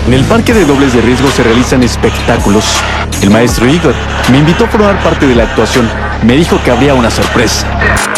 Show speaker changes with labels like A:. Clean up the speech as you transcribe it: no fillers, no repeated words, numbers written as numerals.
A: En el parque de dobles de riesgo se realizan espectáculos. El maestro Igor me invitó a formar parte de la actuación. Me dijo que habría una sorpresa.